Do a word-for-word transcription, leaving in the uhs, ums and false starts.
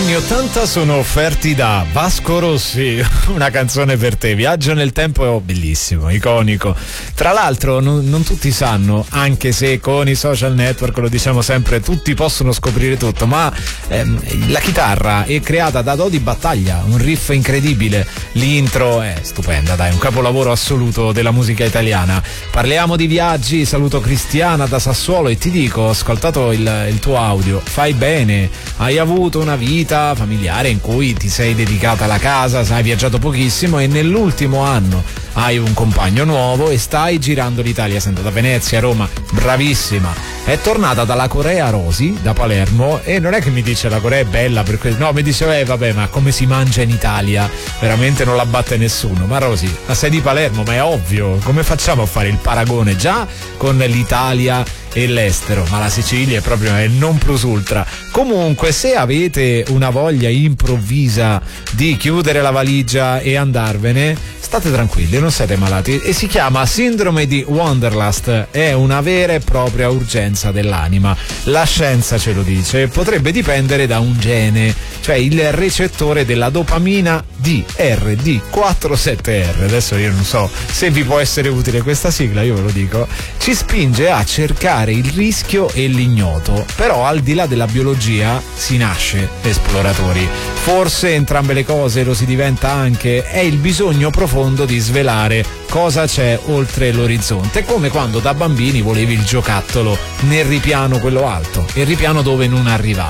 anni ottanta sono offerti da Vasco Rossi, una canzone per te. Viaggio nel tempo è bellissimo, iconico. Tra l'altro non, non tutti sanno, anche se con i social network lo diciamo sempre, tutti possono scoprire tutto, ma ehm, la chitarra è creata da Dodi Battaglia, un riff incredibile. L'intro è stupenda, dai, un capolavoro assoluto della musica italiana. Parliamo di viaggi, saluto Cristiana da Sassuolo e ti dico, ho ascoltato il, il tuo audio, fai bene, hai avuto una vita familiare in cui ti sei dedicata alla casa, hai viaggiato pochissimo e nell'ultimo anno hai un compagno nuovo e stai girando l'Italia, sento da Venezia, Roma, bravissima. È tornata dalla Corea Rosy, da Palermo, e non è che mi dice la Corea è bella per questo, no, mi dice eh vabbè, ma come si mangia in Italia, veramente non la batte nessuno. Ma Rosy, ma sei di Palermo, ma è ovvio, come facciamo a fare il paragone già con l'Italia e l'estero? Ma la Sicilia è proprio il non plus ultra. Comunque, se avete una voglia improvvisa di chiudere la valigia e andarvene, state tranquilli, non siete malati, e si chiama sindrome di Wanderlust, è una vera e propria urgenza dell'anima. La scienza ce lo dice, potrebbe dipendere da un gene, cioè il recettore della dopamina D R D quattro sette R. Adesso io non so se vi può essere utile questa sigla, io ve lo dico. Ci spinge a cercare il rischio e l'ignoto, però al di là della biologia si nasce esploratori. Forse entrambe le cose lo si diventa anche, è il bisogno profondo di svelare cosa c'è oltre l'orizzonte, come quando da bambini volevi il giocattolo nel ripiano quello alto, il ripiano dove non arrivavi.